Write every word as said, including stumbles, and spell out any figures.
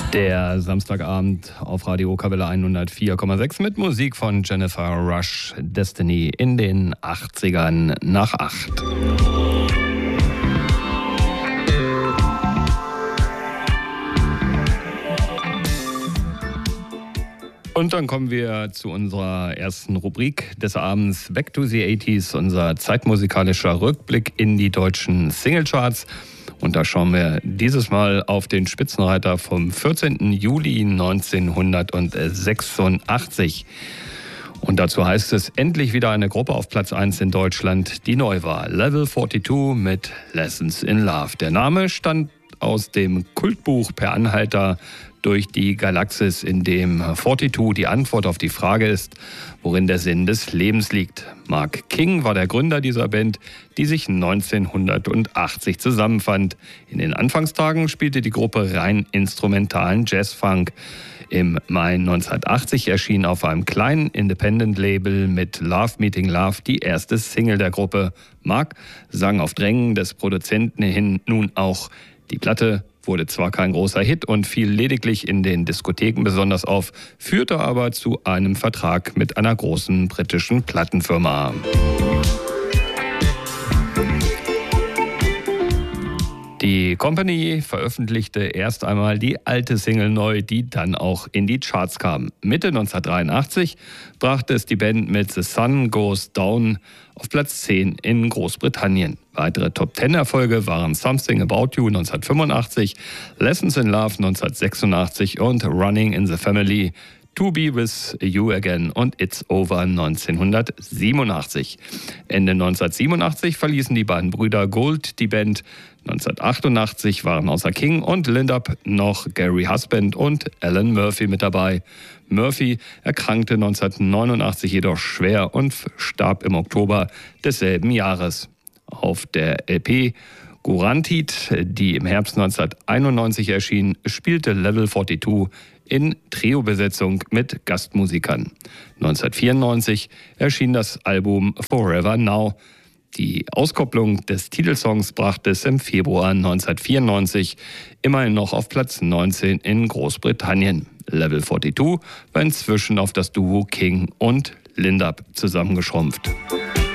Der Samstagabend auf Radio Okerwelle hundertvier Komma sechs mit Musik von Jennifer Rush, Destiny in den achtzigern nach acht. Und dann kommen wir zu unserer ersten Rubrik des Abends, Back to the achtziger, unser zeitmusikalischer Rückblick in die deutschen Singlecharts. Und da schauen wir dieses Mal auf den Spitzenreiter vom vierzehnten Juli neunzehnhundertsechsundachtzig. Und dazu heißt es endlich wieder eine Gruppe auf Platz eins in Deutschland, die neu war. Level zweiundvierzig mit Lessons in Love. Der Name stammt aus dem Kultbuch Per Anhalter durch die Galaxis, in dem zweiundvierzig die Antwort auf die Frage ist, worin der Sinn des Lebens liegt. Mark King war der Gründer dieser Band, die sich neunzehnhundertachtzig zusammenfand. In den Anfangstagen spielte die Gruppe rein instrumentalen Jazzfunk. Im Mai neunzehnhundertachtzig erschien auf einem kleinen Independent-Label mit Love Meeting Love die erste Single der Gruppe. Mark sang auf Drängen des Produzenten hin nun auch. Die Platte wurde zwar kein großer Hit und fiel lediglich in den Diskotheken besonders auf, führte aber zu einem Vertrag mit einer großen britischen Plattenfirma. Die Company veröffentlichte erst einmal die alte Single neu, die dann auch in die Charts kam. Mitte neunzehnhundertdreiundachtzig brachte es die Band mit The Sun Goes Down auf Platz zehn in Großbritannien. Weitere Top-Ten-Erfolge waren Something About You neunzehnhundertfünfundachtzig, Lessons in Love neunzehnhundertsechsundachtzig und Running in the Family, To Be With You Again und It's Over neunzehnhundertsiebenundachtzig. Ende neunzehnhundertsiebenundachtzig verließen die beiden Brüder Gould die Band. neunzehnhundertachtundachtzig waren außer King und Lindup noch Gary Husband und Alan Murphy mit dabei. Murphy erkrankte neunzehnhundertneunundachtzig jedoch schwer und starb im Oktober desselben Jahres. Auf der L P Guaranteed, die im Herbst neunzehnhunderteinundneunzig erschien, spielte Level zweiundvierzig in Trio-Besetzung mit Gastmusikern. neunzehnhundertvierundneunzig erschien das Album Forever Now. Die Auskopplung des Titelsongs brachte es im Februar neunzehnhundertvierundneunzig immerhin noch auf Platz neunzehn in Großbritannien. Level zweiundvierzig war inzwischen auf das Duo King und Lindup zusammengeschrumpft.